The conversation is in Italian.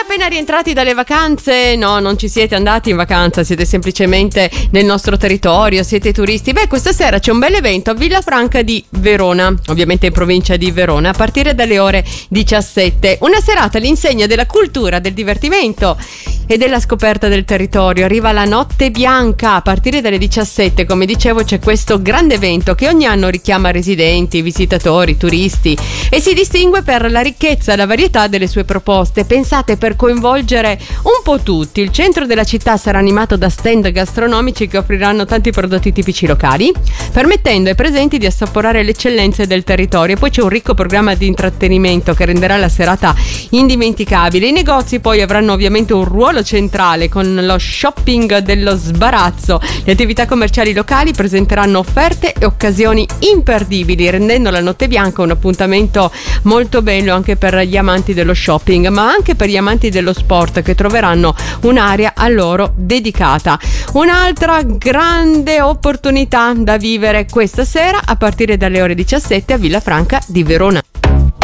appena rientrati dalle vacanze? No, non ci siete andati in vacanza, siete semplicemente nel nostro territorio, siete turisti. Beh, questa sera c'è un bel evento a Villafranca di Verona, ovviamente in provincia di Verona, a partire dalle ore 17. Una serata all'insegna della cultura, del divertimento e della scoperta del territorio. Arriva la Notte Bianca a partire dalle 17. Come dicevo, c'è questo grande evento che ogni anno richiama residenti, visitatori, turisti e si distingue per la ricchezza e la varietà delle sue proposte, pensate per coinvolgere un po' tutti. Il centro della città sarà animato da stand gastronomici che offriranno tanti prodotti tipici locali, permettendo ai presenti di assaporare le eccellenze del territorio. E poi c'è un ricco programma di intrattenimento che renderà la serata indimenticabile. I negozi poi avranno ovviamente un ruolo centrale con lo shopping dello sbarazzo. Le attività commerciali locali presenteranno offerte e occasioni imperdibili, rendendo la Notte Bianca un appuntamento molto bello anche per gli amanti dello shopping, ma anche per gli amanti dello sport, che troveranno un'area a loro dedicata. Un'altra grande opportunità da vivere questa sera a partire dalle ore 17 a Villafranca di Verona.